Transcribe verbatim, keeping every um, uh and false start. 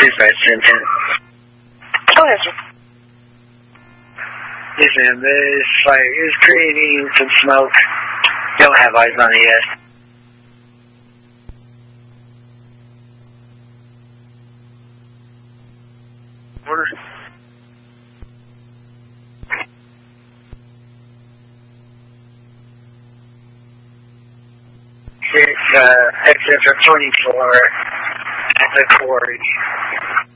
Dispatch ten ten. Go ahead, sir. Listen, this fire is creating some smoke. Don't have eyes on it yet. Order. It's uh, exit for twenty-four at the quarry.